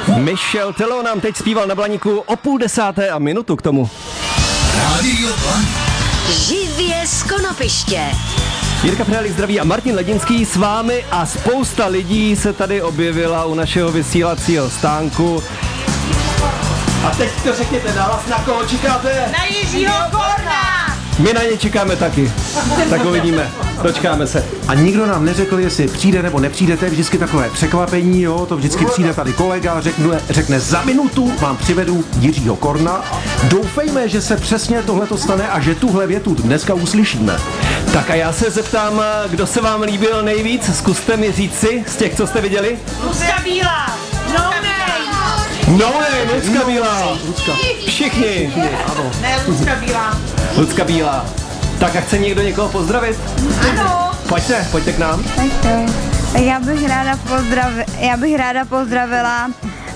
Michel Telo nám teď zpíval na Blaníku o 9:30 a minutu k tomu. Rádio Blaník. Živě z Konopiště. Jirka Prhalik zdraví a Martin Ledinský s vámi a spousta lidí se tady objevila u našeho vysílacího stánku. A teď to řekněte nahlas, na koho čekáte? Na Jiřího Korna! My na ně čekáme taky. Tak uvidíme. Dočkáme se. A nikdo nám neřekl, jestli přijde nebo nepřijdete, vždycky takové překvapení, jo, to vždycky přijde tady kolega, řekne za minutu vám přivedu Jiřího Korna. Doufejme, že se přesně tohleto stane a že tuhle větu dneska uslyšíme. Tak a já se zeptám, kdo se vám líbil nejvíc? Zkuste mi říci z těch, co jste viděli. Lucka Bílá! No name! No ne, Lucka Bílá. Všichni. Ano. Ne, Lucka Bílá. Lucka Bílá. Tak a chce někdo někoho pozdravit? Ano! Pojďte k nám. Tak já bych ráda pozdravila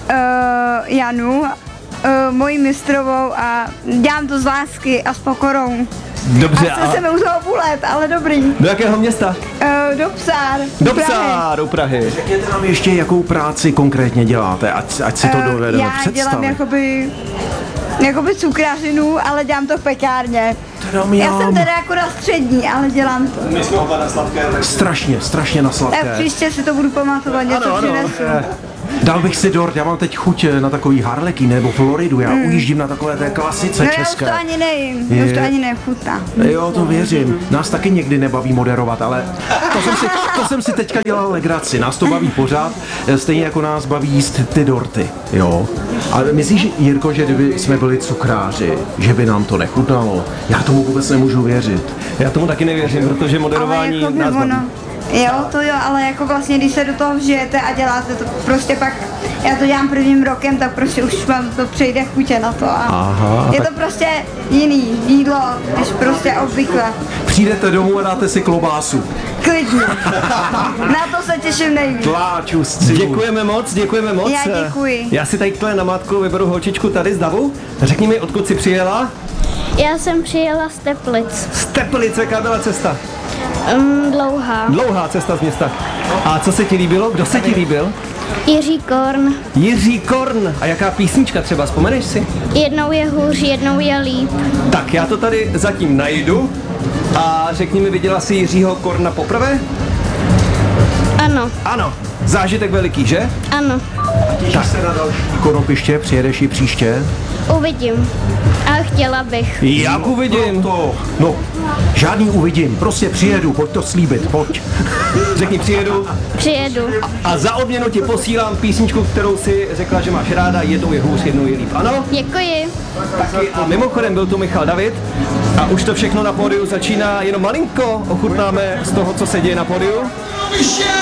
Janu, moji mistrovou a dělám to z lásky a s pokorou. Dobře, A jsem u toho půl let, ale dobrý. do jakého města? Do Psár. Do Prahy. Psár, do Prahy. Řekněte nám ještě, jakou práci konkrétně děláte, ať si to dovedeme Já představit. dělám jakoby cukrářinu, ale dělám to v pekárně. Já jsem teda jako na střední, ale dělám to. My jsme oba na sladké. Strašně na Tak sladké. příště si to budu pamatovat, něco přinesu. Dal bych si dort, já mám teď chuť na takový harlekin nebo Floridu, já ujíždím na takové té klasice No já už české. to ani nejím, už to ani nechutná. Jo, to věřím. Nás taky někdy nebaví moderovat, ale to jsem si teďka dělal legraci. Nás to baví pořád, stejně jako nás baví jíst ty dorty, jo. Ale myslíš, Jirko, že kdyby jsme byli cukráři, že by nám to nechutnalo? Já tomu vůbec nemůžu věřit. Já tomu taky nevěřím, protože moderování Ale nás baví. Jo, to jo, ale jako vlastně, když se do toho vžijete a děláte to prostě pak, já to dělám prvním rokem, tak prostě už vám to přejde chutě na to a Aha, je to prostě jiný jídlo, než prostě obvykle. Přijdete domů a dáte si klobásu. Klidně. Na to se těším nejvíc. Tláču z cibu. Děkujeme moc. Já děkuji. Já si tady na namátku vyberu holčičku tady z davu. Řekni mi, odkud jsi přijela? Já jsem přijela z Teplic. Z Teplice, jaká byla cesta? Dlouhá. Dlouhá cesta z města. A co se ti líbilo? Kdo se ti líbil? Jiří Korn. Jiří Korn. A jaká písnička třeba, vzpomeneš si? Jednou je hůř, jednou je líp. Tak já to tady zatím najdu. A řekni mi, viděla jsi Jiřího Korna poprvé? Ano, Ano. Zážitek veliký, že? ano. Těšíš se na další Konopiště, přijedeš i příště? Uvidím. A chtěla bych. Jak uvidím. No, žádný uvidím, prostě přijedu, pojď to slíbit, pojď. Řekni, přijedu. Přijedu. A za odměnu ti posílám písničku, kterou si řekla, že máš ráda. Jednou je hůř, jednou je líp. Ano? Děkuji. Taky. A mimochodem byl tu Michal David. A už to všechno na pódiu začíná. Jenom malinko ochutnáme z toho, co se děje na pódiu.